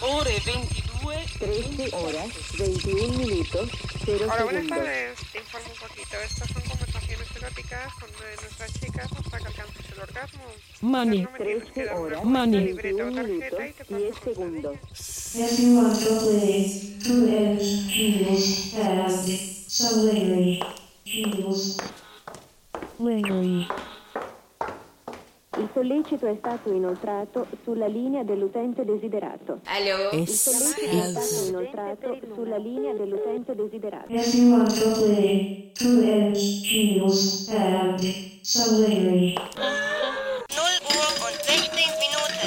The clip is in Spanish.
ore 22, 13 horas, 21 minutos, 0 Hola, buenas segundos. tardes. Te informo un poquito. Estas son conversaciones eróticas con nuestras chicas hasta que alcances el orgasmo. Money. No me tienes que 13 dar una horas, cuenta, Money. libreta o 21 tarjeta y minutos, te paso 10 contraseña. segundos. Everyone calculates who ever Hughes has so Larry Hughes. Larry. Il sollecito è stato inoltrato sulla linea dell'utente desiderato. Aló. Il sollecito è stato inoltrato sulla linea dell'utente desiderato. Everyone calculates who ever Hughes has so Larry.